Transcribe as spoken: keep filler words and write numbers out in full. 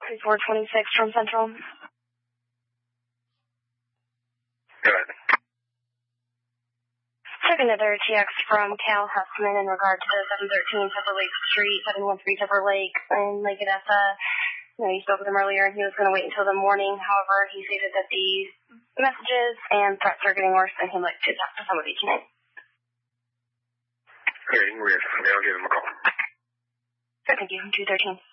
four twenty-six from Central. Go ahead. Took another T X from Cal Hussman in regard to seven thirteen Pepper Lake Street, seven one three Pepper Lake in Lake Odessa. You know, you spoke with him earlier and he was going to wait until the morning. However, he stated that the messages and threats are getting worse and he'd like to talk to somebody tonight. Okay, weird. I'll give him a call. Good, thank you. two thirteen.